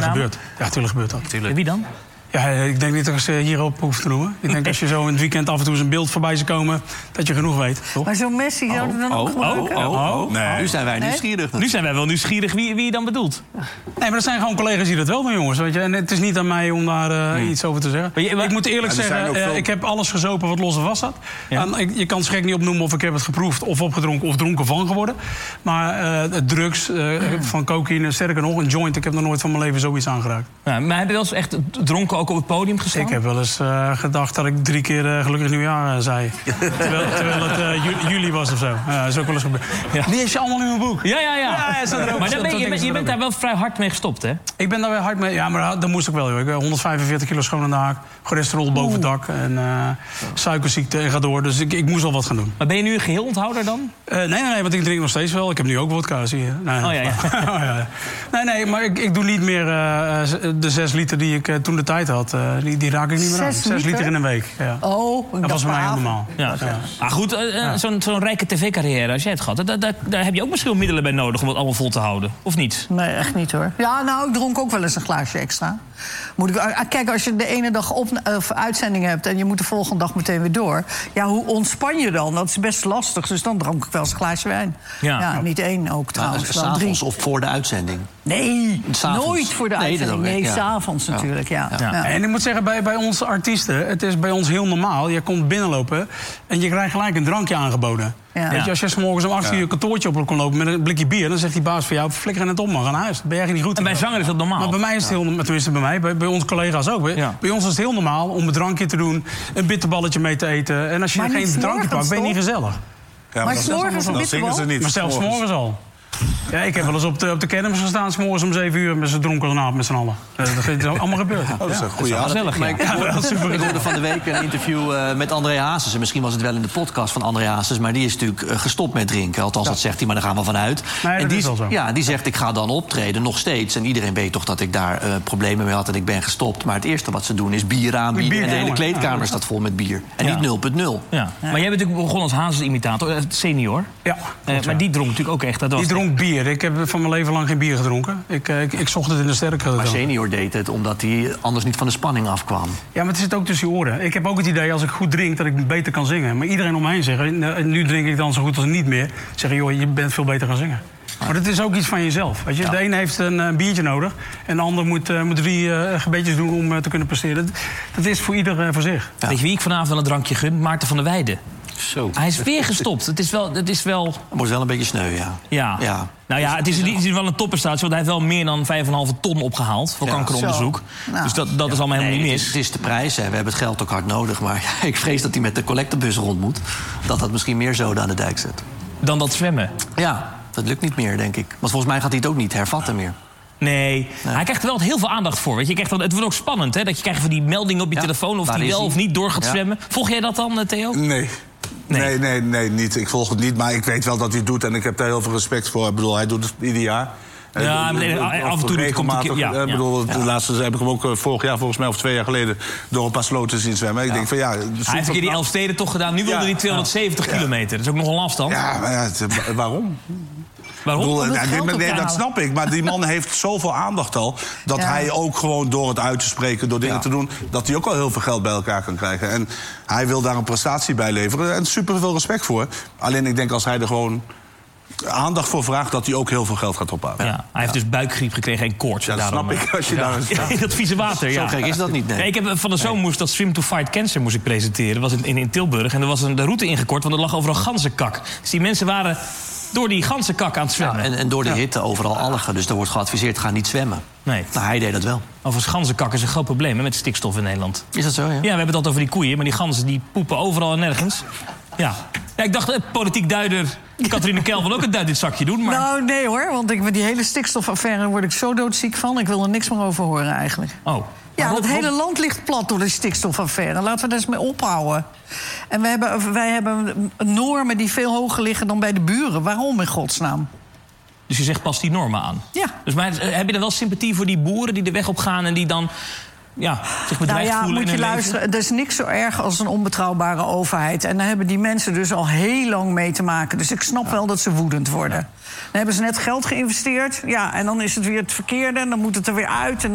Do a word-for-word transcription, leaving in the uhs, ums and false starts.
gebeurt. Ja, natuurlijk gebeurt dat. Tuurlijk. Wie dan? Ja, ik denk niet dat ik ze hierop hoef te noemen. Ik denk als je zo in het weekend af en toe eens een beeld voorbij zou komen, dat je genoeg weet, toch? Maar zo'n Messi zou er dan ook gebruiken? Oh, oh, oh. Nee. Nu zijn wij Nee? nieuwsgierig. Nu zijn wij wel nieuwsgierig wie, wie je dan bedoelt. Nee, maar dat zijn gewoon collega's die dat wel doen, jongens. Weet je? En het is niet aan mij om daar uh, hmm. iets over te zeggen. Maar je, maar, ik moet eerlijk ja, zeggen, uh, veel... ik heb alles gezopen wat los en vast zat. Ja. En ik, je kan het gek niet opnoemen of ik heb het geproefd of opgedronken of dronken van geworden. Maar uh, drugs, uh, hmm. van cocaïne, sterker nog, een joint. Ik heb nog nooit van mijn leven zoiets aangeraakt. Ja, maar heb je wel eens echt dronken ook op het podium gestaan? Ik heb wel eens uh, gedacht dat ik drie keer uh, gelukkig nieuwjaar uh, zei. terwijl, terwijl het uh, ju juli was of zo. Ja, dat is ook wel eens gebeurd. Ja. Die heeft je allemaal in mijn boek. Ja, ja, ja. ja, ja er ook, maar dan ben, je, je, je bent daar wel vrij hard mee gestopt, hè? Ik ben daar wel hard mee. Ja, maar dat moest ik wel, joh. Ik heb honderdvijfenveertig kilo schoon aan de haak. Cholesterol boven het dak. En uh, suikerziekte en ga door. Dus ik, ik moest wel wat gaan doen. Maar ben je nu een geheel onthouder dan? Uh, nee, nee, nee, want ik drink nog steeds wel. Ik heb nu ook wodka, zie je. Nee, oh, ja, ja. oh, ja. Nee, nee, maar ik, ik doe niet meer uh, de zes liter die ik uh, toen de tijd had. Uh, die, die raak ik niet meer aan. Zes liter in een week. Ja. Oh, dat was voor mij helemaal. Ja. Ja. Maar goed, uh, ja. zo'n zo'n rijke tv-carrière als jij het gehad, daar, daar, daar heb je ook misschien middelen bij nodig om het allemaal vol te houden, of niet? Nee, echt niet hoor. Ja, nou, ik dronk ook wel eens een glaasje extra. Moet ik, kijk, als je de ene dag op, of uitzending hebt en je moet de volgende dag meteen weer door. Ja, hoe ontspan je dan? Dat is best lastig. Dus dan dronk ik wel eens een glaasje wijn. Ja, ja niet één ook trouwens. S'avonds of voor de uitzending? Nee, nooit voor de uitzending. Nee, nee, s'avonds ja. natuurlijk, ja. Ja. Ja. En ik moet zeggen, bij, bij onze artiesten, het is bij ons heel normaal. Je komt binnenlopen en je krijgt gelijk een drankje aangeboden. Ja. Weet je, als je 's morgens om acht uur je kantoortje op kon lopen met een blikje bier, dan zegt die baas van jou, flikker het op, man, ga naar huis. Dat ben je eigenlijk niet goed. En bij zanger is dat normaal. Maar bij mij is het heel normaal, tenminste bij mij, bij, bij onze collega's ook. Bij, ja. bij ons is het heel normaal om een drankje te doen, een bitterballetje mee te eten. En als je geen drankje pakt, ben je niet gezellig. Ja, maar maar s'morgens een bitterbal? Maar zelfs 's morgens al. Ja, ik heb wel eens op de, op de kermis gestaan, 's morgens om zeven uur met z'n dronken avond met z'n allen. Dat, dat is allemaal gebeurd. Oh, dat is een goede ja, gezellig. Ja. Ik, ja, ja, super ik hoorde van de week een interview uh, met André Hazes. En misschien was het wel in de podcast van André Hazes, maar die is natuurlijk uh, gestopt met drinken. Althans, ja. dat zegt hij, maar daar gaan we vanuit. Nee, en die, is wel zo. Ja, die zegt, ik ga dan optreden, nog steeds. En iedereen weet toch dat ik daar uh, problemen mee had en ik ben gestopt. Maar het eerste wat ze doen is bier aanbieden. Bier, en de hele kleedkamer ja. staat vol met bier. En ja. niet nul punt nul. Ja. Ja. Maar jij bent natuurlijk begonnen als Hazes-imitator, senior. Ja. Uh, maar die dronk natuurlijk ook echt. Dat was die dronk bier. Ik heb van mijn leven lang geen bier gedronken. Ik, ik, ik zocht het in de sterke. Maar senior deed het omdat hij anders niet van de spanning afkwam. Ja, maar het zit ook tussen je oren. Ik heb ook het idee als ik goed drink dat ik beter kan zingen. Maar iedereen om me heen zegt, nu drink ik dan zo goed als niet meer. Zeggen, joh, je bent veel beter gaan zingen. Maar dat is ook iets van jezelf. Weet je? Ja. De een heeft een uh, biertje nodig en de ander moet, uh, moet drie uh, gebedjes doen om uh, te kunnen presteren. Dat, dat is voor ieder uh, voor zich. Ja. Weet je wie ik vanavond wel een drankje gun? Maarten van der Weijden. Zo. Hij is weer gestopt. Het is wel... Het is wel... Het wordt wel een beetje sneu, ja. Ja. ja. Nou ja, het is, het is wel een topprestatie, want hij heeft wel meer dan vijf komma vijf ton opgehaald voor ja, kankeronderzoek. Nou, dus dat, dat ja, is allemaal helemaal nee, niet mis. Het is, het is de prijs, hè. We hebben het geld ook hard nodig. Maar ja, ik vrees dat hij met de collectebus rond moet. Dat dat misschien meer zoden aan de dijk zet. Dan dat zwemmen? Ja, dat lukt niet meer, denk ik. Want volgens mij gaat hij het ook niet hervatten meer. Nee. nee, hij krijgt er wel heel veel aandacht voor. Weet je. Je krijgt wel, het wordt ook spannend, hè? Dat je krijgt van die meldingen op je ja, telefoon of hij wel of niet door gaat ja. zwemmen. Volg jij dat dan, Theo? Nee. Nee. nee, nee, nee, niet. Ik volg het niet, maar ik weet wel dat hij het doet en ik heb daar heel veel respect voor. Ik bedoel, hij doet het ieder jaar. Ja, maar af en toe regelmatig. Komt ja, ik bedoel, ja. de laatste heb ik hem ook vorig jaar, volgens mij, of twee jaar geleden, door een paar sloten zien zwemmen. Ik ja. denk van ja. Hij heeft een keer die Elfsteden toch gedaan. Nu wilde ja. hij tweehonderdzeventig ja. kilometer. Dat is ook nog een afstand. Ja, maar ja, het, waarom? Waarom? Bedoel, nee, nee, nee, dat snap ik. Maar die man heeft zoveel aandacht al. Dat ja. hij ook gewoon door het uit te spreken, door dingen ja. te doen, dat hij ook al heel veel geld bij elkaar kan krijgen. En hij wil daar een prestatie bij leveren. En super veel respect voor. Alleen ik denk als hij er gewoon aandacht voor vraagt, dat hij ook heel veel geld gaat ophalen. Ja, hij heeft ja. dus buikgriep gekregen en koorts. Ja, dat snap ik als je ja. daar staat. In dat vieze water, ja. Zo gek is dat niet, nee. nee ik heb, van de zomer moest dat Swim to Fight Cancer moest ik presenteren. Dat was in, in, in Tilburg. En er was een, de route ingekort, want er lag overal ganzenkak. Dus die mensen waren door die ganzenkak aan het zwemmen. Ja, en, en door de hitte overal algen. Dus er wordt geadviseerd, ga niet zwemmen. Nee. Nou, hij deed dat wel. Overigens, ganzenkak is een groot probleem hè, met stikstof in Nederland. Is dat zo, ja? Ja, we hebben het altijd over die koeien, maar die ganzen die poepen overal en nergens. Ja. Ja, ik dacht, eh, politiek duider Catharine Keil wil ook een duit in het zakje doen, maar... Nou, nee hoor, want ik, met die hele stikstofaffaire word ik zo doodziek van. Ik wil er niks meer over horen eigenlijk. Oh. Ja, het hele land ligt plat door de stikstofaffaire. Laten we daar eens mee ophouden. En wij hebben, wij hebben normen die veel hoger liggen dan bij de buren. Waarom in godsnaam? Dus je zegt, pas die normen aan? Ja. Dus maar, heb je dan wel sympathie voor die boeren die de weg op gaan en die dan... Ja, zich bedreigd nou ja, voelen moet je luisteren. Er is niks zo erg als een onbetrouwbare overheid. En daar hebben die mensen dus al heel lang mee te maken. Dus ik snap ja. wel dat ze woedend worden. Dan hebben ze net geld geïnvesteerd. Ja, en dan is het weer het verkeerde en dan moet het er weer uit. En